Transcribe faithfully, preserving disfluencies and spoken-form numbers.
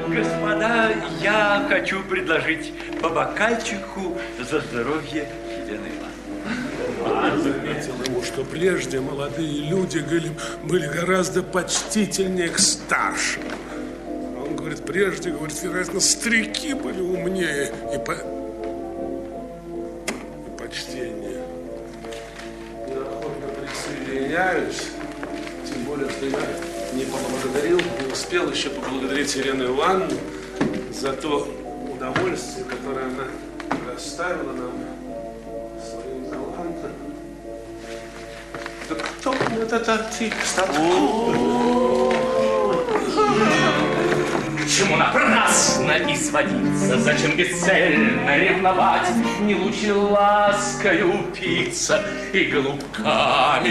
Господа, я хочу предложить по бокальчику за здоровье Елены Ивановны. Я заметил ему, что прежде молодые люди были гораздо почтительнее к старшим. Он говорит, прежде, говорит, вероятно, старики были умнее и, по... и почтеннее. Я охотно присоединяюсь, тем более, что я не поблагодарил, не успел еще поблагодарить Елену Ивановну за то удовольствие, которое она доставила нам своим талантом. Да кто вот это артист? Чему напрасно изводиться, зачем бесцельно ревновать, не лучше ласкою упиться и голубками